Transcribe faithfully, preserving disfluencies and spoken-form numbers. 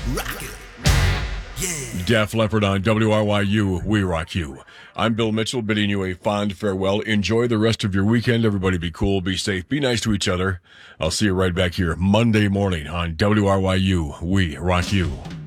Rock it. Yeah. Def Leppard on W R Y U, We Rock You. I'm Bill Mitchell, bidding you a fond farewell. Enjoy the rest of your weekend. Everybody be cool, be safe, be nice to each other. I'll see you right back here Monday morning on W R Y U, We Rock You.